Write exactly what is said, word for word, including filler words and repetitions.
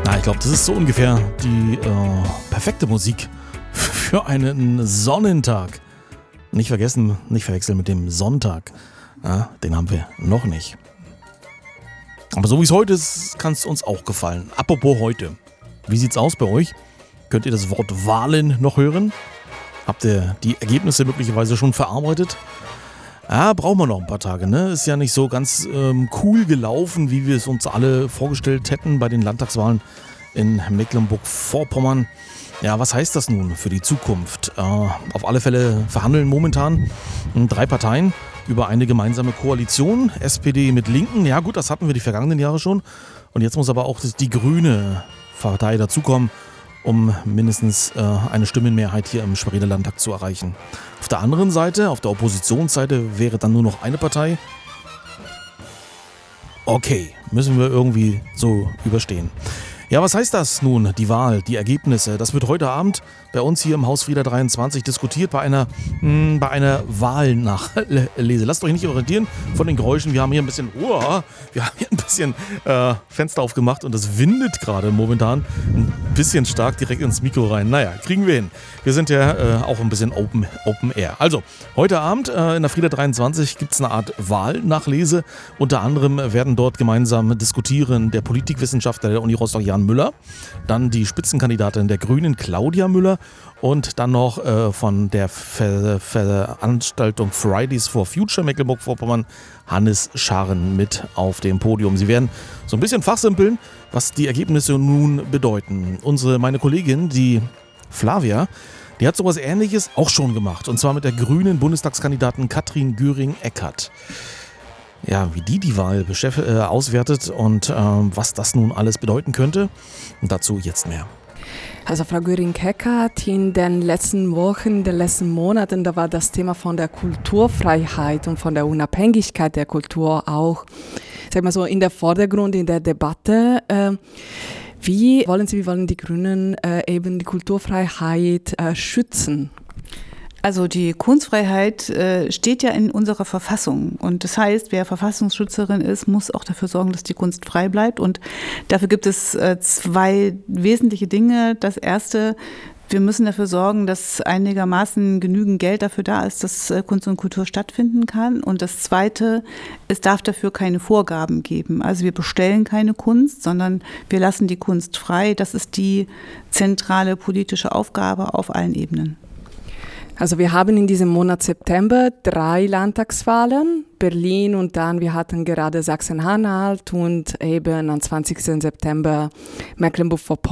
Na, ich glaube, das ist so ungefähr die äh, perfekte Musik für einen Sonnentag. Nicht vergessen, nicht verwechseln mit dem Sonntag. Ja, den haben wir noch nicht. Aber so wie es heute ist, kann es uns auch gefallen. Apropos heute. Wie sieht's aus bei euch? Könnt ihr das Wort Wahlen noch hören? Habt ihr die Ergebnisse möglicherweise schon verarbeitet? Ja, brauchen wir noch ein paar Tage, ne? Ist ja nicht so ganz ähm, cool gelaufen, wie wir es uns alle vorgestellt hätten bei den Landtagswahlen in Mecklenburg-Vorpommern. Ja, was heißt das nun für die Zukunft? Äh, auf alle Fälle verhandeln momentan drei Parteien über eine gemeinsame Koalition. S P D mit Linken, ja gut, das hatten wir die vergangenen Jahre schon. Und jetzt muss aber auch die grüne Partei dazukommen, um mindestens äh, eine Stimmenmehrheit hier im Schweriner Landtag zu erreichen. Auf der anderen Seite, auf der Oppositionsseite, wäre dann nur noch eine Partei. Okay, müssen wir irgendwie so überstehen. Ja, was heißt das nun, die Wahl, die Ergebnisse? Das wird heute Abend bei uns hier im Haus Frieder dreiundzwanzig diskutiert bei einer, mh, bei einer Wahlnachlese. Lasst euch nicht irritieren von den Geräuschen. Wir haben hier ein bisschen, oh, wir haben hier ein bisschen äh, Fenster aufgemacht und es windet gerade momentan ein bisschen stark direkt ins Mikro rein. Naja, kriegen wir hin. Wir sind ja äh, auch ein bisschen Open, Open Air. Also, heute Abend äh, in der Frieder dreiundzwanzig gibt es eine Art Wahlnachlese. Unter anderem werden dort gemeinsam diskutieren der Politikwissenschaftler der Uni Rostock, Jan Müller, dann die Spitzenkandidatin der Grünen, Claudia Müller, und dann noch äh, von der Ver- Veranstaltung Fridays for Future Mecklenburg-Vorpommern Hannes Scharren mit auf dem Podium. Sie werden so ein bisschen fachsimpeln, was die Ergebnisse nun bedeuten. Unsere, meine Kollegin, die Flavia, die hat sowas Ähnliches auch schon gemacht, und zwar mit der grünen Bundestagskandidatin Katrin Göring-Eckardt. Ja, wie die die Wahl beschäft- äh, auswertet und äh, was das nun alles bedeuten könnte. Und dazu jetzt mehr. Also Frau Göring-Eckardt, in den letzten Wochen, in den letzten Monaten, da war das Thema von der Kulturfreiheit und von der Unabhängigkeit der Kultur auch, sag mal so, in der Vordergrund, in der Debatte. Äh, wie wollen Sie, wie wollen die Grünen äh, eben die Kulturfreiheit äh, schützen? Also die Kunstfreiheit äh, steht ja in unserer Verfassung, und das heißt, wer Verfassungsschützerin ist, muss auch dafür sorgen, dass die Kunst frei bleibt, und dafür gibt es äh, zwei wesentliche Dinge. Das erste: Wir müssen dafür sorgen, dass einigermaßen genügend Geld dafür da ist, dass äh, Kunst und Kultur stattfinden kann, und das zweite: Es darf dafür keine Vorgaben geben. Also wir bestellen keine Kunst, sondern wir lassen die Kunst frei. Das ist die zentrale politische Aufgabe auf allen Ebenen. Also wir haben in diesem Monat September drei Landtagswahlen, Berlin, und dann wir hatten gerade Sachsen-Anhalt und eben am zwanzigsten September Mecklenburg-Vorpommern.